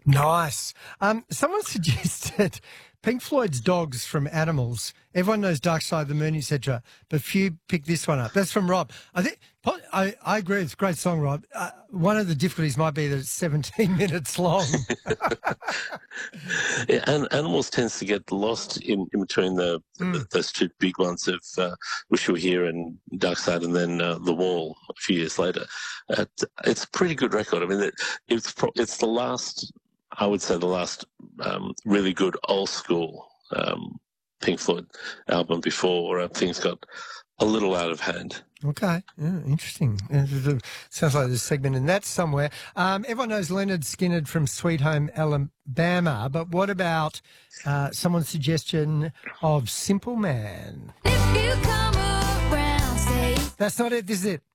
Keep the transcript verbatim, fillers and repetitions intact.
Nice. Um, someone suggested Pink Floyd's Dogs from Animals. Everyone knows Dark Side of the Moon, et cetera, but few pick this one up. That's from Rob. I think I, I agree. It's a great song, Rob. Uh, one of the difficulties might be that it's seventeen minutes long. Yeah, and Animals tends to get lost in, in between the, Mm. the those two big ones of uh, Wish You Were Here and Dark Side, and then uh, The Wall a few years later. Uh, it's a pretty good record. I mean, it, it's pro- it's the last, I would say, the last um, really good old school um, Pink Floyd album before uh, things got a little out of hand. Okay, yeah, interesting. Sounds like there's a segment in that somewhere. Um, everyone knows Leonard Skinner from Sweet Home Alabama, but what about uh, someone's suggestion of Simple Man? If you come around, say That's not it. This is it.